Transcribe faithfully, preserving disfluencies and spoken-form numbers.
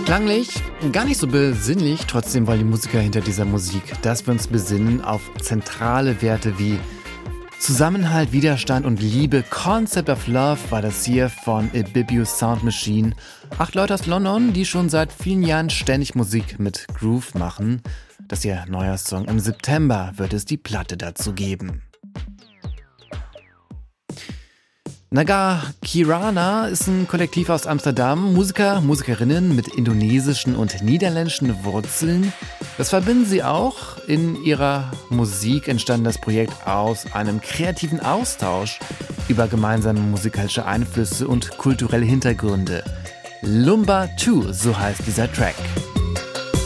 Klanglich gar nicht so besinnlich, trotzdem wollen die Musiker hinter dieser Musik, dass wir uns besinnen auf zentrale Werte wie Zusammenhalt, Widerstand und Liebe. Concept of Love war das hier von Ibibius Sound Machine. Acht Leute aus London, die schon seit vielen Jahren ständig Musik mit Groove machen. Das hier neuer Song. Im September wird es die Platte dazu geben. Naga Kirana ist ein Kollektiv aus Amsterdam, Musiker, Musikerinnen mit indonesischen und niederländischen Wurzeln. Das verbinden sie auch. In ihrer Musik entstand das Projekt aus einem kreativen Austausch über gemeinsame musikalische Einflüsse und kulturelle Hintergründe. Lumba zwei, so heißt dieser Track.